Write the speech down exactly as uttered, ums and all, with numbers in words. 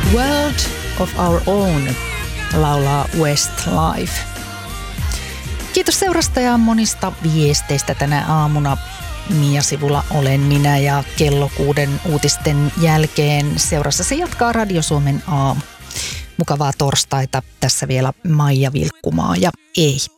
World of Our Own laulaa Westlife. Kiitos seurasta ja monista viesteistä tänä aamuna. Mia-sivulla olen minä ja kello kuuden uutisten jälkeen seurassa se jatkaa Radio Suomen aamu. Mukavaa torstaita. Tässä vielä Maija Vilkkumaa ja ei.